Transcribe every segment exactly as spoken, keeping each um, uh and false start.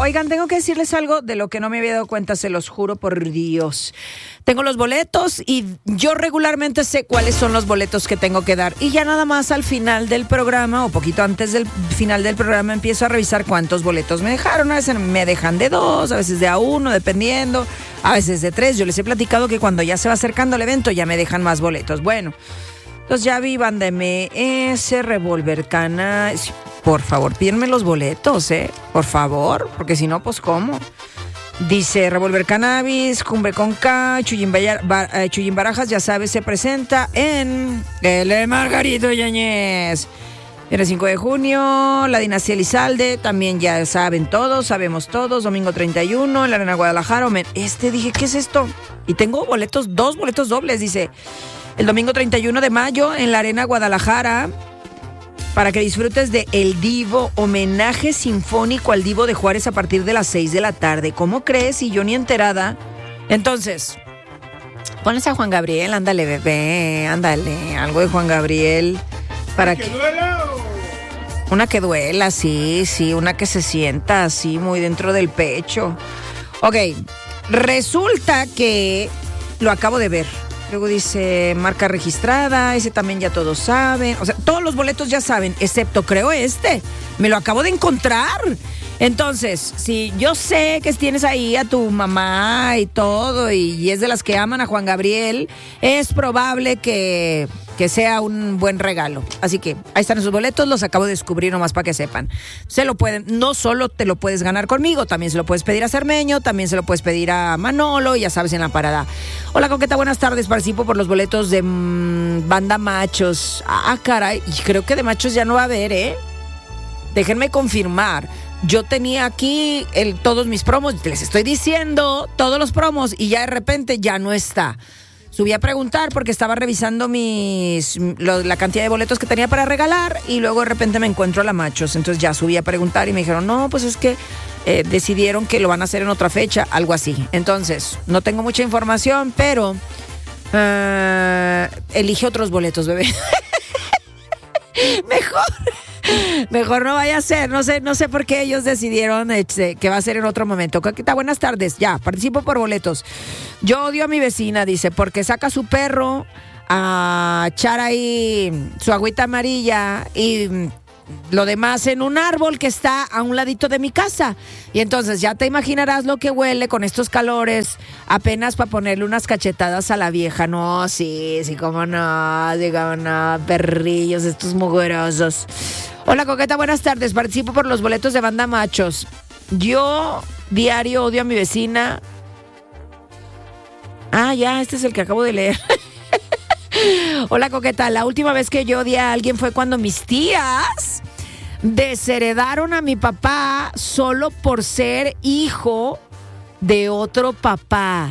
Oigan, tengo que decirles algo de lo que no me había dado cuenta, se los juro por Dios. Tengo los boletos y yo regularmente sé cuáles son los boletos que tengo que dar. Y ya nada más al final del programa o poquito antes del final del programa empiezo a revisar cuántos boletos me dejaron. A veces me dejan de dos, a veces de a uno, dependiendo. A veces de tres. Yo les he platicado que cuando ya se va acercando el evento ya me dejan más boletos. Bueno, entonces ya vi Banda M S, Revolver Cana. Por favor, pídenme los boletos, ¿eh? Por favor, porque si no, pues ¿cómo? Dice Revolver Cannabis, Cumbre con K, Chuyín, Bar, eh, Chuyín Barajas, ya sabes, se presenta en el Margarito Yáñez. El cinco de junio, la Dinastía Elizalde, también ya saben todos, sabemos todos, domingo treinta y uno, en la Arena Guadalajara. Este, dije, ¿qué es esto? Y tengo boletos, dos boletos dobles, dice. El domingo treinta y uno de mayo, en la Arena Guadalajara, para que disfrutes de El Divo, homenaje sinfónico al Divo de Juárez a partir de las seis de la tarde. ¿Cómo crees? Y yo ni enterada. Entonces, ponles a Juan Gabriel, ándale, bebé, ándale, algo de Juan Gabriel. Para que... duela? Una que duela, sí, sí, una que se sienta así muy dentro del pecho. Ok, resulta que lo acabo de ver. Luego dice marca registrada, ese también ya todos saben. O sea, todos los boletos ya saben, excepto creo este. Me lo acabo de encontrar. Entonces, si yo sé que tienes ahí a tu mamá y todo, y, y es de las que aman a Juan Gabriel, es probable que, que sea un buen regalo. Así que ahí están esos boletos, los acabo de descubrir nomás para que sepan. Se lo pueden, no solo te lo puedes ganar conmigo, también se lo puedes pedir a Cermeño, también se lo puedes pedir a Manolo, ya sabes, en la parada. Hola, Coqueta, buenas tardes, participo por los boletos de mmm, Banda Machos. Ah, caray, y creo que de Machos ya no va a haber, ¿eh? Déjenme confirmar. Yo tenía aquí el, todos mis promos, les estoy diciendo todos los promos y ya de repente ya no está. Subí a preguntar porque estaba revisando mis lo, la cantidad de boletos que tenía para regalar y luego de repente me encuentro a la Machos. Entonces ya subí a preguntar y me dijeron, no, pues es que eh, decidieron que lo van a hacer en otra fecha, algo así. Entonces, no tengo mucha información, pero uh, elige otros boletos, bebé. Mejor. Mejor no vaya a ser, no sé, no sé por qué ellos decidieron este, que va a ser en otro momento. Coqueta, buenas tardes, ya, participo por boletos. Yo odio a mi vecina, dice, porque saca a su perro a echar ahí su agüita amarilla y lo demás en un árbol que está a un ladito de mi casa. Y entonces ya te imaginarás lo que huele con estos calores, apenas para ponerle unas cachetadas a la vieja. No, sí, sí, cómo no, digamos, no, perrillos, estos mugrosos. Hola, Coqueta, buenas tardes, participo por los boletos de Banda Machos. Yo diario odio a mi vecina. Ah, ya, este es el que acabo de leer. Hola, Coqueta, la última vez que yo odié a alguien fue cuando mis tías desheredaron a mi papá solo por ser hijo de otro papá.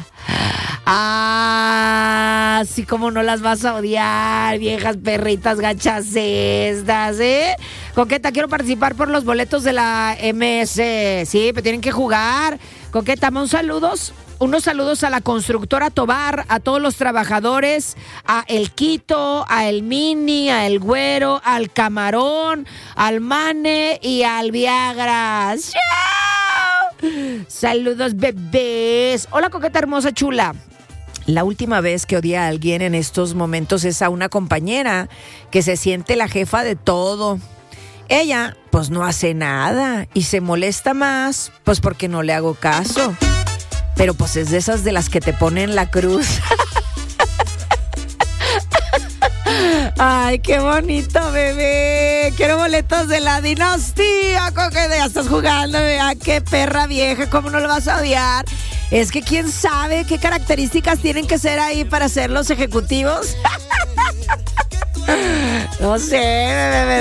Ah, sí, como no las vas a odiar, viejas perritas gachas estas, ¿eh? Coqueta, quiero participar por los boletos de la M S. Sí, pero tienen que jugar. Coqueta, un saludos. Unos saludos a la constructora Tobar, a todos los trabajadores, a El Quito, a El Mini, a El Güero, al Camarón, al Mane y al Viagra. ¡Chao! Saludos, bebés. Hola, Coqueta hermosa chula. La última vez que odié a alguien en estos momentos es a una compañera que se siente la jefa de todo. Ella, pues no hace nada y se molesta más, pues porque no le hago caso. Pero pues es de esas de las que te ponen la cruz. Ay, qué bonito, bebé. Quiero boletos de la dinastía. Coqueta, ya estás jugando, vea, qué perra vieja, ¿cómo no lo vas a odiar? Es que quién sabe qué características tienen que ser ahí para ser los ejecutivos. No sé, bebé.